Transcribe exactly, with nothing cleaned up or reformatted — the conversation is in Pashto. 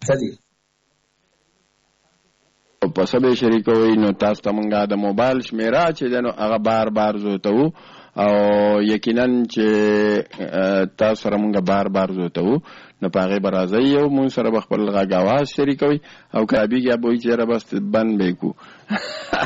صدی په سبه شریکوي نو تاسو ته مونږه د موبایل شمیره چې دنو هغه بار بار زوتو او یقینا چې تاسو سره مونږه بار بار زوتو نو پاغه برازي یو مون سره خپل غاواز شریکوي او کابیږي به چې را بس بند وکړو